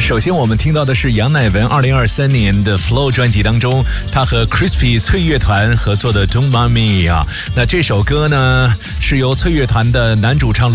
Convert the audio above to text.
首先我们听到的是杨乃文2023年的 Flow 专辑当中，他和 Crispy 脆乐团合作的 Don't Mind Me 啊。那这首歌呢是由脆乐团的男主唱